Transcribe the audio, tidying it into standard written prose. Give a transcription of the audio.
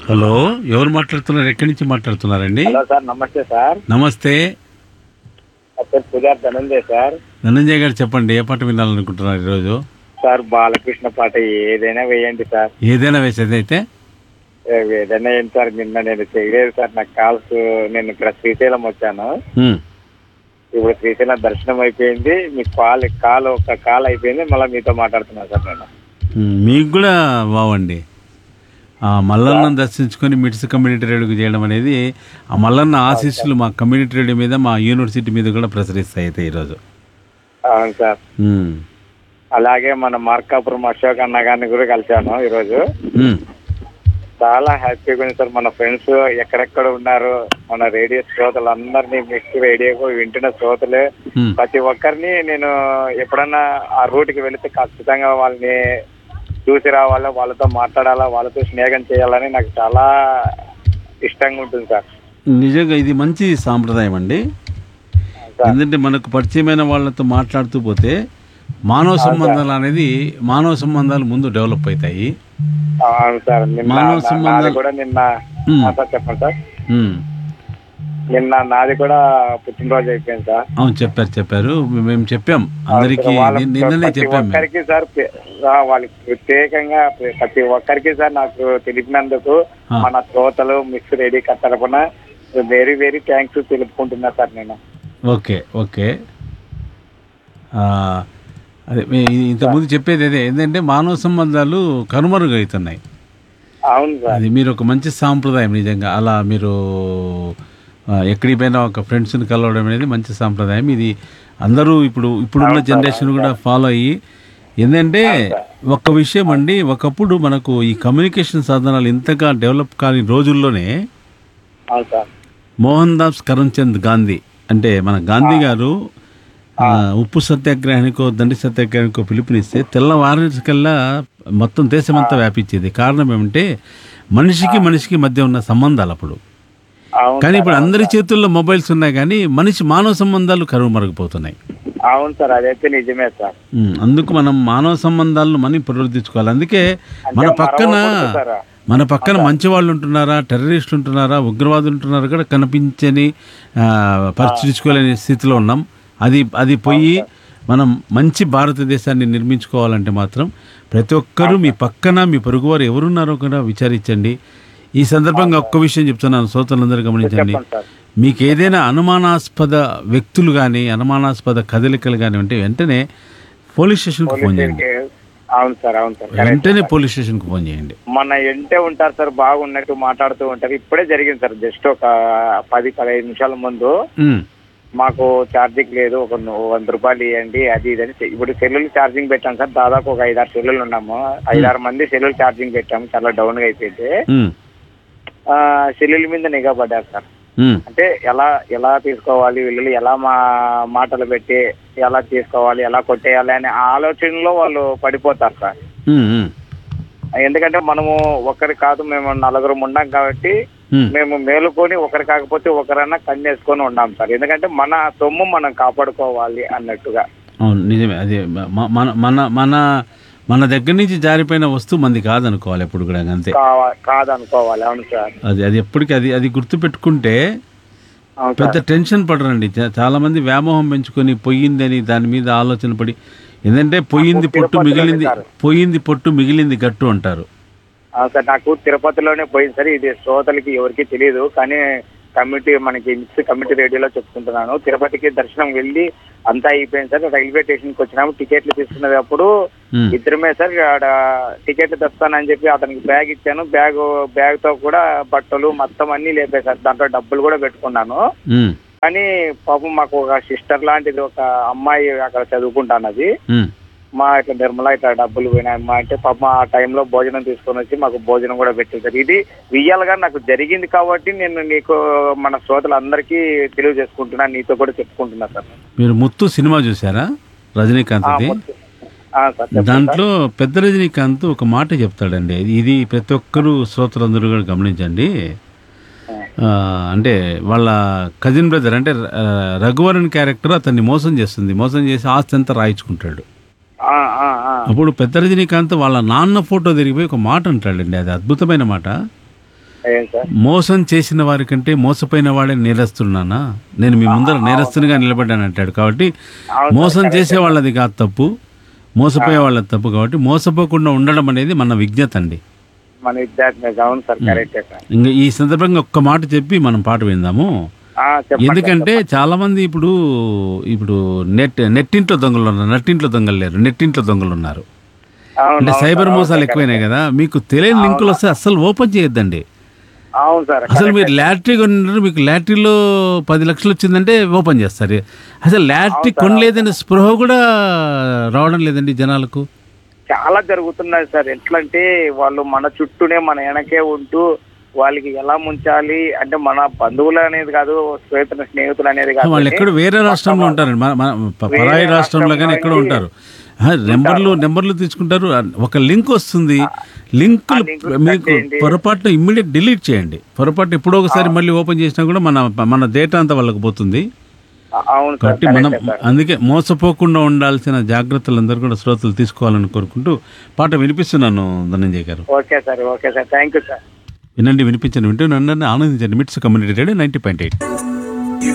Hello, ఎవరు మాట్లాడుతున్నారు? ఎక్కడి నుంచి మాట్లాడుతున్నారండి? హలో సార్, నమస్తే సార్. నమస్తే. నా పేరు పూజారి ధనంజయ్ సార్. ధనంజయ్ గారు చెప్పండి, ఏ పాట వినాలనుకుంటున్నారు ఈరోజు? సార్ బాలకృష్ణ పాట ఏదైనా వేయండి సార్. ఏదైనా వేసేది అయితే ఏదైనా ఏంటి సార్, నిన్న నేను చేయలేదు సార్. నాకు కాల్స్, నేను ఇక్కడ శ్రీశైలం వచ్చాను. ఇప్పుడు శ్రీశైలం దర్శనం అయిపోయింది. మీ ఒక కాల్ అయిపోయింది, మళ్ళీ మీతో మాట్లాడుతున్నా సార్ నేను. మీకు కూడా బావండి. ఆ మల్లన్నను దర్శించుకొని మిట్స్ కమ్యూనిటీ రేడియోకి చేయడం అనేది, ఆ మల్లన్న ఆశీస్సులు మా కమ్యూనిటీ రేడియో మీద, మా యూనివర్సిటీ మీద కూడా ప్రసరిస్తాయి అయితే ఈరోజు. అవును సార్. అలాగే మన మార్కాపురం అశోక్ అన్న గారిని కూడా కలిశాను ఈరోజు. చాలా హ్యాపీగా ఉంది సార్. మన ఫ్రెండ్స్ ఎక్కడెక్కడ ఉన్నారు, మన రేడియో శ్రోతలందరినీ, మిక్స్ రేడియో వింటున్న శ్రోతలే ప్రతి ఒక్కరిని నేను ఎప్పుడన్నా ఆ రూట్కి వెళితే ఖచ్చితంగా వాళ్ళని చూసి రావాలా, వాళ్ళతో మాట్లాడాలా, వాళ్ళతో స్నేహం చేయాలని నాకు చాలా ఇష్టంగా ఉంటుంది సార్. నిజంగా ఇది మంచి సాంప్రదాయం అండి. ఎందుకంటే మనకు పరిచయమైన వాళ్ళతో మాట్లాడుతూ పోతే మానవ సంబంధాలు ముందు డెవలప్ అవుతాయి. అవును సార్. చెప్పండి సార్. నిన్న నాది కూడా పుట్టినరోజు అయిపోయింది సార్. అవును, చెప్పారు. మేము చెప్పాం అందరికి, నిన్ననే చెప్పాం ఒక్కరికి సార్. వాళ్ళకి ప్రత్యేకంగా ప్రతి ఒక్కరికి సార్ నాకు తెలిపినందుకు మన శ్రోతలు మిక్స్ రేడియో తరపున వెరీ వెరీ థ్యాంక్స్ తెలుపుకుంటున్నా సార్ నేను. ఓకే. అదే ఇంతకుముందు చెప్పేది అదే, ఏంటంటే మానవ సంబంధాలు కనుమరుగవుతున్నాయి. అవును సార్. అది మీరు ఒక మంచి సాంప్రదాయం నిజంగా. అలా మీరు ఎక్కడికి పోయినా ఒక ఫ్రెండ్స్ని కలవడం అనేది మంచి సాంప్రదాయం. ఇది అందరూ ఇప్పుడున్న జనరేషన్ కూడా ఫాలో అయ్యి, ఏంటంటే ఒక విషయం అండి, ఒకప్పుడు మనకు ఈ కమ్యూనికేషన్ సాధనాలు ఇంతగా డెవలప్ కాని రోజుల్లోనే మోహన్ దాస్ కరంచంద్ గాంధీ, అంటే మన గాంధీ గారు ఉప్పు సత్యాగ్రహానికో దండి సత్యాగ్రహానికో పిలుపునిస్తే తెల్లవారికల్లా మొత్తం దేశమంతా వ్యాపించేది. కారణం ఏమంటే మనిషికి మధ్య ఉన్న సంబంధాలు అప్పుడు. కానీ ఇప్పుడు అందరి చేతుల్లో మొబైల్స్ ఉన్నాయి, కానీ మానవ సంబంధాలు కరువుమరుగిపోతున్నాయి. అవును సార్, అదైతే నిజమే సార్. అందుకు మనం మానవ సంబంధాలను మనం పునరుద్ధరించుకోవాలి. అందుకే మన పక్కన మంచి వాళ్ళు ఉంటున్నారా, టెర్రరిస్టులు ఉంటున్నారా, ఉగ్రవాదులు ఉంటున్నారా కూడా కనిపించని పరిచయించుకోలేని స్థితిలో ఉన్నాం. అది పోయి మనం మంచి భారతదేశాన్ని నిర్మించుకోవాలంటే మాత్రం ప్రతి ఒక్కరూ మీ పక్కన మీ పొరుగువారు ఎవరున్నారో కూడా విచారించండి. ఈ సందర్భంగా ఒక్క విషయం చెప్తున్నాను, శ్రోతలందరూ గమనించండి. మీకు ఏదైనా అనుమానాస్పద వ్యక్తులు కానీ, అనుమానాస్పద కదలికలు కానీ ఉంటే వెంటనే పోలీస్ స్టేషన్కి ఫోన్ చేయండి. అవును సార్. వెంటనే పోలీస్ స్టేషన్కి ఫోన్ చేయండి. మన ఎంటే ఉంటారు సార్, బాగున్నట్టు మాట్లాడుతూ ఉంటారు. ఇప్పుడే జరిగింది సార్, జస్ట్ ఒక 10-15 నిమిషాల ముందు. మాకు ఛార్జింగ్ లేదు, ఒక 100 రూపాయలు ఇవ్వండి, అది ఇదని. ఇప్పుడు సెల్లులు ఛార్జింగ్ పెట్టాం సార్. దాదాపు ఒక 5-6 సెల్లులు ఉన్నాము. 5-6 మంది సెల్లులు ఛార్జింగ్ పెట్టాము. చాలా డౌన్గా అయిపోయింది. సెల్లుల మీద నిఘా పడ్డారు సార్. అంటే ఎలా తీసుకోవాలి, వీళ్ళు ఎలా మాటలు పెట్టి ఎలా తీసుకోవాలి, ఎలా కొట్టేయాలి అనే ఆలోచనలో వాళ్ళు పడిపోతారు సార్. ఎందుకంటే మనము ఒకరి కాదు, మేము 4 ఉన్నాం కాబట్టి మేము మేలుకొని ఒకరు కాకపోతే ఒకరన్నా కన్నేసుకొని ఉన్నాం సార్. ఎందుకంటే మన సొమ్ము మనం కాపాడుకోవాలి అన్నట్టుగా. అవును, నిజమే. అదే మన దగ్గర నుంచి జారిపోయిన వస్తువు మంది కాదనుకోవాలి ఎప్పుడు కూడా, అంతే కాదనుకోవాలి. అవును సార్. అది ఎప్పటికీ అది గుర్తు పెట్టుకుంటే పెద్ద టెన్షన్ పడరండి. చాలా మంది వ్యామోహం పెంచుకొని పోయిందని దాని మీద ఆలోచన పడి, ఏంటంటే పోయింది పొట్టు మిగిలింది గట్టు అంటారు. సార్, నాకు తిరుపతిలోనే పోయింది సార్. ఇది శ్రోతలకి ఎవరికి తెలియదు, కానీ మనకి మిక్స్ కమ్యూనిటీ రేడియోలో చెప్పుకుంటున్నాను. తిరుపతికి దర్శనం వెళ్ళి అంతా అయిపోయింది సార్. రైల్వే స్టేషన్కి వచ్చినాము. టికెట్లు తీసుకునేటప్పుడు ఇద్దరమే సార్. టికెట్లు తెస్తానని చెప్పి అతనికి బ్యాగ్ ఇచ్చాను. బ్యాగ్ తో కూడా బట్టలు మొత్తం అన్ని లేపాయి సార్. దాంట్లో డబ్బులు కూడా పెట్టుకున్నాను. కానీ పాపం మాకు ఒక సిస్టర్ లాంటిది ఒక అమ్మాయి అక్కడ చదువుకుంటానది. ఇట్లా నిర్మల ఇట్లా డబ్బులు పోయినాయమ్మా అంటే పాపం ఆ టైంలో భోజనం తీసుకొని వచ్చి మాకు భోజనం కూడా పెట్టేశారు. ఇది రియల్ గా నాకు జరిగింది కాబట్టి నేను నీకు మన శ్రోతలందరికీ తెలియజేసుకుంటున్నాను, నీతో కూడా చెప్పుకుంటున్నా సార్. మీరు ముత్తు సినిమా చూసారా, రజనీకాంత్? దాంట్లో పెద్ద రజనీకాంత్ ఒక మాట చెప్తాడండి. ఇది ప్రతి ఒక్కరూ శ్రోతలందరూ కూడా గమనించండి. అంటే వాళ్ళ కజిన్ బ్రదర్, అంటే రఘువరన్ క్యారెక్టర్ అతన్ని మోసం చేసి ఆస్తి అంతా రాయించుకుంటాడు. అప్పుడు పెద్ద రజనీకాంత్ వాళ్ళ నాన్న ఫోటో తిరిగిపోయి ఒక మాట అంటాడండి, అది అద్భుతమైన మాట. ఏం సార్? మోసం చేసిన వారి కంటే మోసపోయిన వాడే నేరస్తున్నానా, నేను మీ ముందర నేరస్తునిగా నిలబడ్డాను అంటాడు. కాబట్టి అవును మోసం చేసే వాళ్ళది కాదు తప్పు, మోసపోయే వాళ్ళది తప్పు. కాబట్టి మోసపోకుండా ఉండడం అనేది మన విజ్ఞత అండి. మన విద్యార్థి అవును సార్, కరెక్టే సార్. ఇంకా ఈ సందర్భంగా ఒక్క మాట చెప్పి మనం పాట విందాము. చెప్పండి. ఎందుకంటే చాలా మంది ఇప్పుడు నెట్టింట్లో దొంగలు ఉన్నారు, నట్టింట్లో దొంగలు లేరు, నెట్టింట్లో దొంగలు ఉన్నారు. అవును, అంటే అవును సైబర్ సార్, మోసాలు అవును ఎక్కువైనాయి కరెక్టే. కదా. మీకు తెలియని లింకులు వస్తే అస్సలు ఓపెన్ చేయొద్దండి. అవును సార్, అసలు మీరు కరెక్టే. లాటరీ కొన్నారు, మీకు లాటరీలో 10 లక్షలు వచ్చిందంటే ఓపెన్ చేస్తారు. అసలు లాటరీ అవును సార్, కొనలేదనే స్పృహ కూడా రావడం లేదండి జనాలకు. చాలా జరుగుతున్నాయి సార్. ఎట్లా అంటే వాళ్ళు మన చుట్టూనే మన వెనకే ఉంటూ వాళ్ళకి ఎలా ముంచాలి అంటే మన బంధువులు అనేది కాదు, స్నేహితులు అనేది కాదు, వాళ్ళు ఎక్కడ వేరే రాష్ట్రంలో ఉంటారండి, పరాయి రాష్ట్రంలో కానీ ఎక్కడ ఉంటారు. నెంబర్లు తీసుకుంటారు. ఒక లింక్ వస్తుంది, లింకులు మీకు పొరపాటున ఇమ్మీడియట్ డిలీట్ చేయండి. పొరపాటు ఎప్పుడో ఒకసారి మళ్ళీ ఓపెన్ చేసినా కూడా మన డేటా అంతా వాళ్ళకి పోతుంది. అవును సార్, కాబట్టి మనం కరెక్టే సార్. అందుకే మోసపోకుండా ఉండాల్సిన జాగ్రత్తలు అందరూ కూడా శ్రోతలు తీసుకోవాలని కోరుకుంటూ పాట వినిపిస్తున్నాను ధనంజయ్ గారు. Okay sir, okay sir, thank you sir. వినండి, వినిపించండి, వింటూ నన్ను ఆనందించండి. మిట్స్ కమ్యూనిటీ రేడియో 90.8.